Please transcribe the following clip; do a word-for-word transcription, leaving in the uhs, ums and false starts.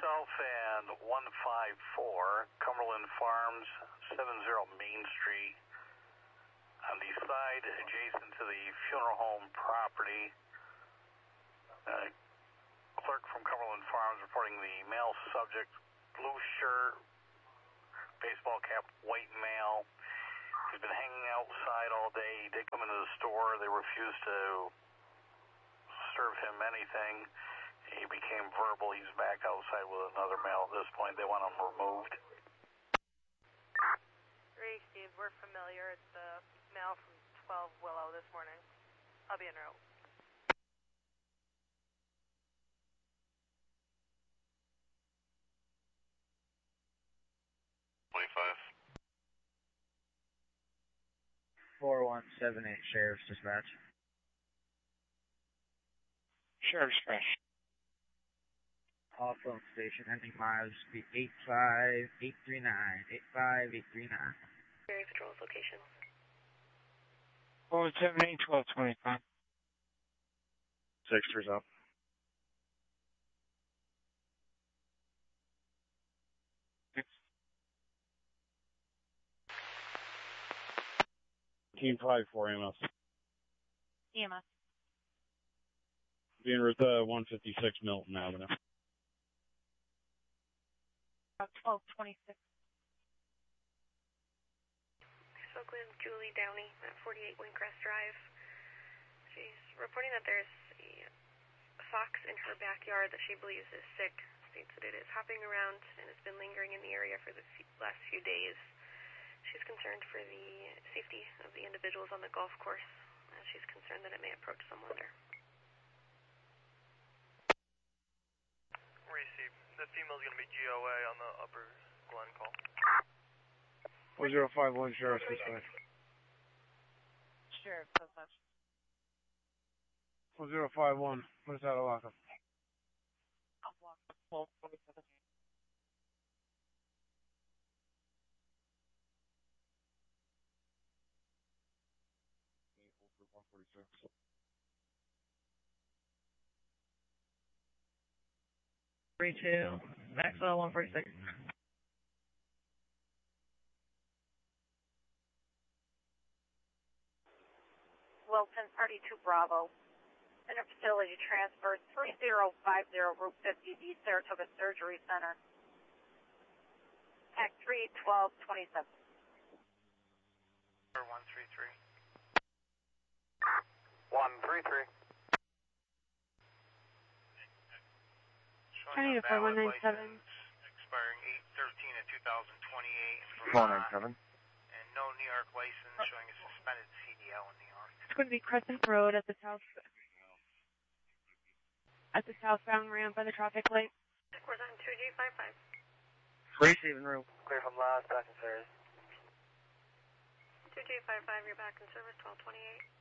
myself and one five four, Cumberland Farms, seven zero Main Street, on the side adjacent to the funeral home property. Uh, clerk from Cumberland Farms reporting the male subject, blue shirt, baseball cap, white male. He's been hanging outside all day. He did come into the store. They refused to serve him anything. He became verbal. He's back outside with another male at this point. They want him removed. Ray, Steve, we're familiar. It's the male from twelve Willow this morning. I'll be en route. twenty-five. four one seven eight, Sheriff's Dispatch. Sheriff's Dispatch. All phone station, ending miles be eight five eight three nine, eight five eight three nine. Area Patrol's location. four one seven eight, twelve twenty-five. Sixers up. Six. Team five for E M S. E M S. Being with uh, one fifty-six Milton Avenue. twelve twenty-six. I spoke with Julie Downey at forty-eight Windcrest Drive. She's reporting that there's a fox in her backyard that she believes is sick. States that it is hopping around and has been lingering in the area for the few, last few days. She's concerned for the safety of the individuals on the golf course. Uh, she's concerned that it may approach someone there. Receive. The female's going to be G O A on the upper Glen call. four zero five one, Sheriff's Dispatch. Sheriff, so much. four zero five one, what is that a lockup? I'll block twelve twenty-seven. one forty-six. three two, Maxwell one forty-six. Wilton, thirty-two Bravo. Interfacility transfer three zero five zero, Route fifty B, Saratoga Surgery Center. Act three twelve twenty-seven. one three three. one three three. Showing a valid license expiring eight thirteen of two thousand twenty-eight in four Vermont. nine seven. And no New York license showing a suspended C D L in New York. It's going to be Crescent Road at the south at the southbound ramp by the traffic light. We're on two G five five. Receiving room. Clear from last, back in service. two G five five, you're back in service, twelve twenty-eight.